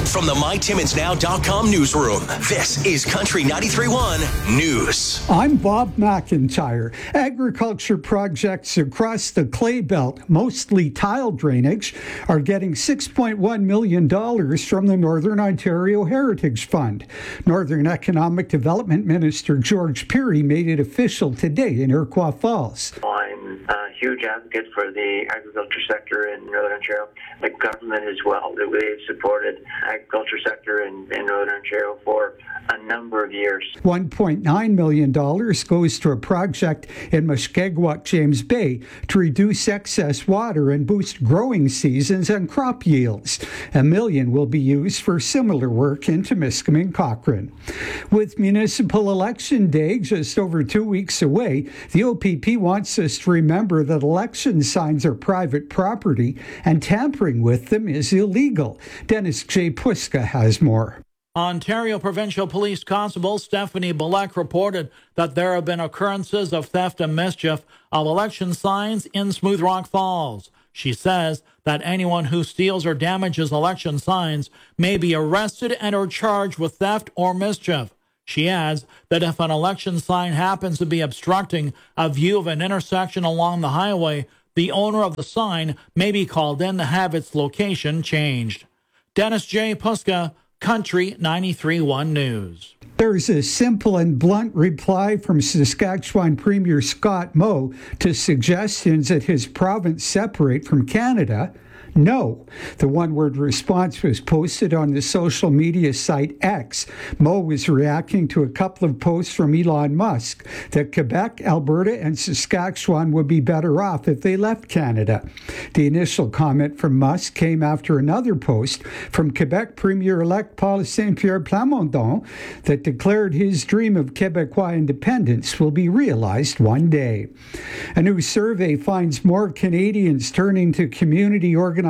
from the MyTimminsNow.com newsroom, this is Country 93.1 News. I'm Bob McIntyre. Agriculture projects across the Clay Belt, mostly tile drainage, are getting $6.1 million from the Northern Ontario Heritage Fund. Northern Economic Development Minister George Pirie made it official today in Iroquois Falls. I'm a huge advocate for the agriculture sector in Northern Ontario. The government as well. They've supported agriculture sector in Northern Ontario for a number of years. $1.9 million goes to a project in Mushkegowuk, James Bay to reduce excess water and boost growing seasons and crop yields. $1 million will be used for similar work in Temiskaming, Cochrane. With municipal election day just over 2 weeks away, the OPP wants us to remember that election signs are private property and tampering with them is illegal. Dennis J. Puska has more. Ontario Provincial Police Constable Stephanie Bullock reported that there have been occurrences of theft and mischief of election signs in Smooth Rock Falls. She says that anyone who steals or damages election signs may be arrested and or charged with theft or mischief. She adds that if an election sign happens to be obstructing a view of an intersection along the highway, the owner of the sign may be called in to have its location changed. Dennis J. Puska, Country 93.1 News. There's a simple and blunt reply from Saskatchewan Premier Scott Moe to suggestions that his province separate from Canada. No. The one-word response was posted on the social media site X. Moe was reacting to a couple of posts from Elon Musk that Quebec, Alberta, and Saskatchewan would be better off if they left Canada. The initial comment from Musk came after another post from Quebec Premier-elect Paul Saint-Pierre Plamondon that declared his dream of Quebecois independence will be realized one day. A new survey finds more Canadians turning to community organizations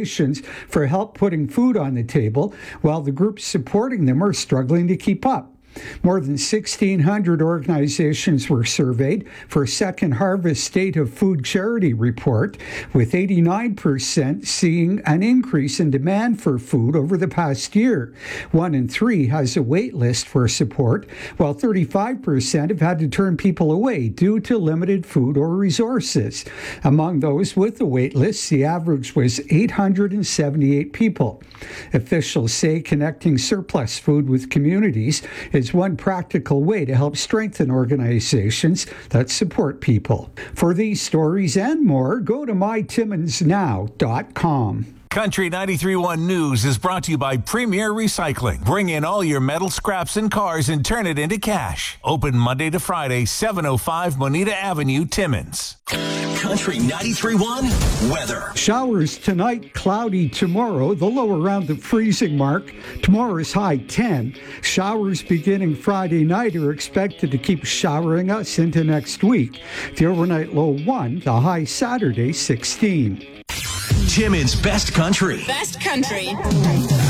for help putting food on the table, while the groups supporting them are struggling to keep up. More than 1,600 organizations were surveyed for Second Harvest State of Food Charity report, with 89% seeing an increase in demand for food over the past year. 1 in 3 has a wait list for support, while 35% have had to turn people away due to limited food or resources. Among those with the wait list, the average was 878 people. Officials say connecting surplus food with communities is one practical way to help strengthen organizations that support people. For these stories and more, go to mytimminsnow.com. Country 93.1 News is brought to you by Premier Recycling. Bring in all your metal scraps and cars and turn it into cash. Open Monday to Friday, 705 Moneta Avenue, Timmins. Country 93.1 weather. Showers tonight, cloudy tomorrow, the low around the freezing mark. Tomorrow's high 10. Showers beginning Friday night are expected to keep showering us into next week. The overnight low 1, the high Saturday 16. Timmins' best country. Best country.